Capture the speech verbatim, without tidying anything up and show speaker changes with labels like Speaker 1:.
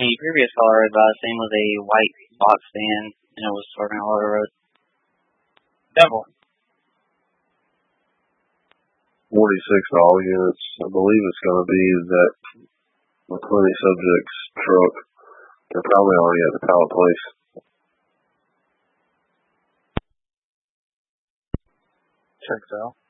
Speaker 1: The previous caller advised same was a white box van, and it was swerving all over the road.
Speaker 2: Devil.
Speaker 3: forty-six all units. I believe it's going to be that McClenny subject's truck. They're probably already at the pallet place.
Speaker 2: Checks out.